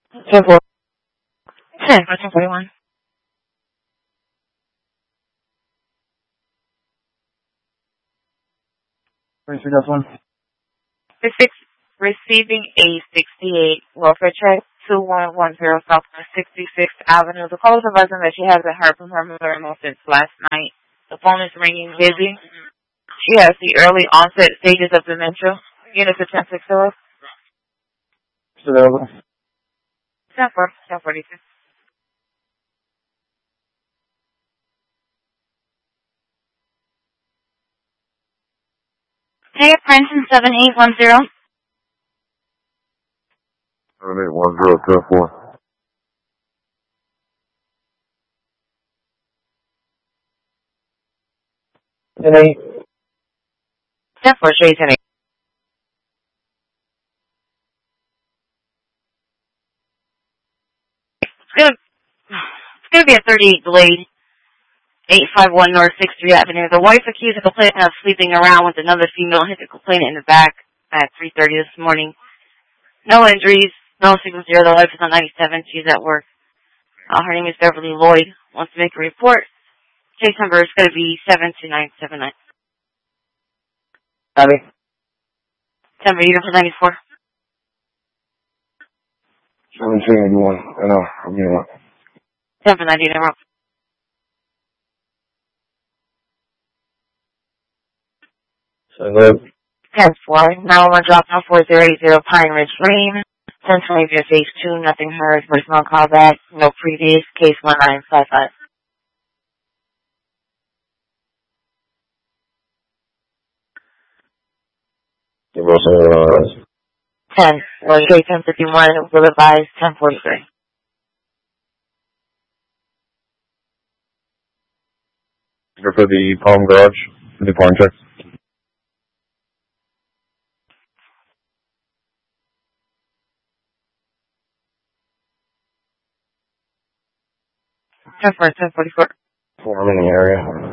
10-4. 10-41. 33-1. 6 receiving a 68 welfare check 2110 Southwest 66th Avenue. The call is advising that she hasn't heard from her mother-in-law since last night. The phone is ringing busy. She has the early onset stages of dementia. Units of 10-6. Still available. 10-4. 10-42. Hey, Princeton 7810. 7810, 10-4. 10-8. 10-4. Shade 10-8. It's gonna be a 38 delayed. 851 North 6th Street Avenue. The wife accused the complainant of sleeping around with another female hit the complainant in the back at 3:30 this morning. No injuries, no signal zero. The wife is on 97. She's at work. Her name is Beverly Lloyd. Wants to make a report. Case number is going to be 72979. Abby. 10 unit for 94. 1781. I know. I'm getting one. 10 for 99. So good. 10-4. Now I'm going to drop down 4080 Pine Ridge Lane. 1020 via phase 2. Nothing heard. Voicemail call back. No previous. Case 1955. Give us 10. Well, case 1051. Will advise 1043. for the Palm Garage, for the Palm check. Ten 44. Form in the area.